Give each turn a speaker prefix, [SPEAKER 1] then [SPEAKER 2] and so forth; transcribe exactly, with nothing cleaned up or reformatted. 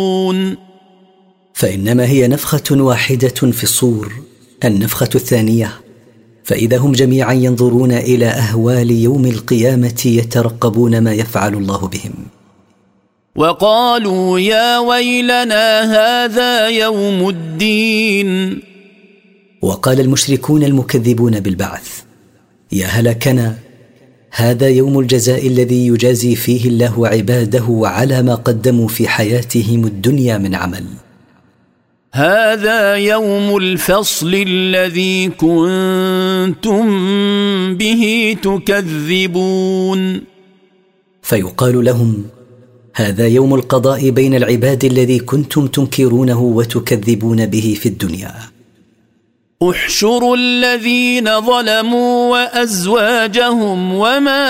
[SPEAKER 1] فإنما هي نفخة واحدة في الصور، النفخة الثانية، فإذا هم جميعا ينظرون إلى أهوال يوم القيامة يترقبون ما يفعل الله بهم.
[SPEAKER 2] وقالوا يا ويلنا هذا يوم الدين.
[SPEAKER 1] وقال المشركون المكذبون بالبعث: يا هلكنا، هذا يوم الجزاء الذي يجازي فيه الله عباده على ما قدموا في حياتهم الدنيا من عمل.
[SPEAKER 2] هذا يوم الفصل الذي كنتم به تكذبون.
[SPEAKER 1] فيقال لهم: هذا يوم القضاء بين العباد الذي كنتم تنكرونه وتكذبون به في الدنيا.
[SPEAKER 2] احشروا الذين ظلموا وأزواجهم وما